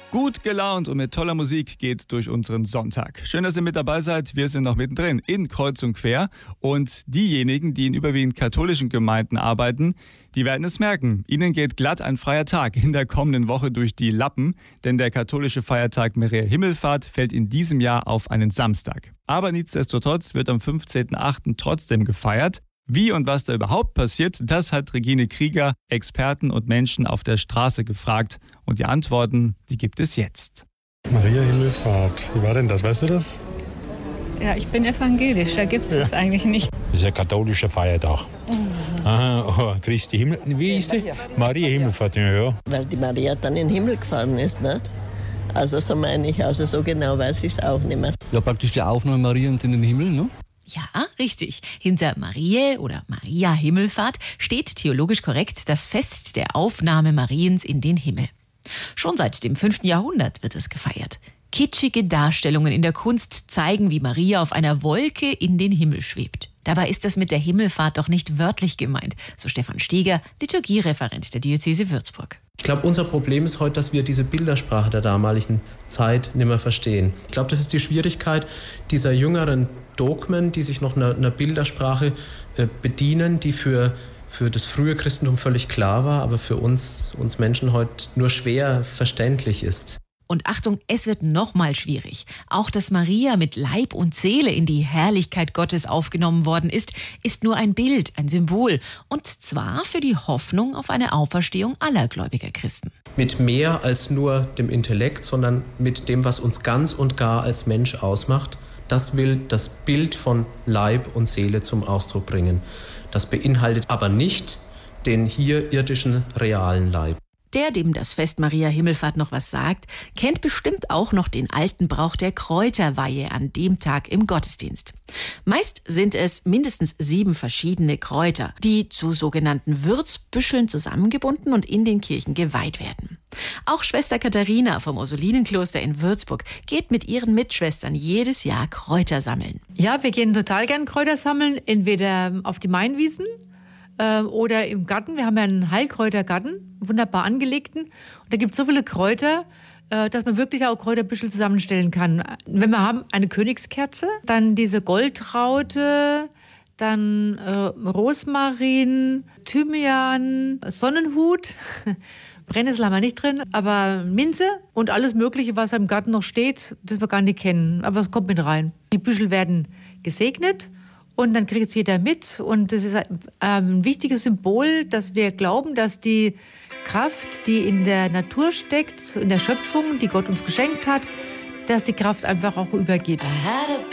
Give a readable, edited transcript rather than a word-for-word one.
Gut gelaunt und mit toller Musik geht's durch unseren Sonntag. Schön, dass ihr mit dabei seid. Wir sind noch mittendrin in Kreuz und Quer. Und diejenigen, die in überwiegend katholischen Gemeinden arbeiten, die werden es merken. Ihnen geht glatt ein freier Tag in der kommenden Woche durch die Lappen. Denn der katholische Feiertag Maria Himmelfahrt fällt in diesem Jahr auf einen Samstag. Aber nichtsdestotrotz wird am 15.08. trotzdem gefeiert. Wie und was da überhaupt passiert, das hat Regine Krieger Experten und Menschen auf der Straße gefragt. Und die Antworten, die gibt es jetzt. Maria Himmelfahrt, wie war denn das? Weißt du das? Ja, ich bin evangelisch, da gibt es das eigentlich nicht. Das ist ein katholischer Feiertag. Aha, Christi Himmel, wie ist die? Maria Himmelfahrt, ja. Weil die Maria dann in den Himmel gefahren ist, nicht? Also so meine ich, also so genau weiß ich es auch nicht mehr. Ja, praktisch die Aufnahme Mariens in den Himmel, ne? Ja, richtig. Hinter Mariä oder Maria Himmelfahrt steht theologisch korrekt das Fest der Aufnahme Mariens in den Himmel. Schon seit dem 5. Jahrhundert wird es gefeiert. Kitschige Darstellungen in der Kunst zeigen, wie Maria auf einer Wolke in den Himmel schwebt. Dabei ist das mit der Himmelfahrt doch nicht wörtlich gemeint, so Stefan Steger, Liturgiereferent der Diözese Würzburg. Ich glaube, unser Problem ist heute, dass wir diese Bildersprache der damaligen Zeit nicht mehr verstehen. Ich glaube, das ist die Schwierigkeit dieser jüngeren Dogmen, die sich noch einer Bildersprache bedienen, die für das frühe Christentum völlig klar war, aber für uns Menschen heute nur schwer verständlich ist. Und Achtung, es wird noch mal schwierig. Auch dass Maria mit Leib und Seele in die Herrlichkeit Gottes aufgenommen worden ist nur ein Bild, ein Symbol. Und zwar für die Hoffnung auf eine Auferstehung aller gläubiger Christen. Mit mehr als nur dem Intellekt, sondern mit dem, was uns ganz und gar als Mensch ausmacht. Das will das Bild von Leib und Seele zum Ausdruck bringen. Das beinhaltet aber nicht den hier irdischen, realen Leib. Der, dem das Fest Maria Himmelfahrt noch was sagt, kennt bestimmt auch noch den alten Brauch der Kräuterweihe an dem Tag im Gottesdienst. Meist sind es mindestens 7 verschiedene Kräuter, die zu sogenannten Würzbüscheln zusammengebunden und in den Kirchen geweiht werden. Auch Schwester Katharina vom Ursulinenkloster in Würzburg geht mit ihren Mitschwestern jedes Jahr Kräuter sammeln. Ja, wir gehen total gern Kräuter sammeln, entweder auf die Mainwiesen oder im Garten. Wir haben ja einen Heilkräutergarten, wunderbar angelegten. Und da gibt es so viele Kräuter, dass man wirklich auch Kräuterbüschel zusammenstellen kann. Wenn wir haben eine Königskerze, dann diese Goldraute, dann Rosmarin, Thymian, Sonnenhut. Brennnessel haben wir nicht drin, aber Minze und alles Mögliche, was im Garten noch steht, das wir gar nicht kennen. Aber es kommt mit rein. Die Büschel werden gesegnet. Und dann kriegt es jeder mit. Und das ist ein wichtiges Symbol, dass wir glauben, dass die Kraft, die in der Natur steckt, in der Schöpfung, die Gott uns geschenkt hat, dass die Kraft einfach auch übergeht.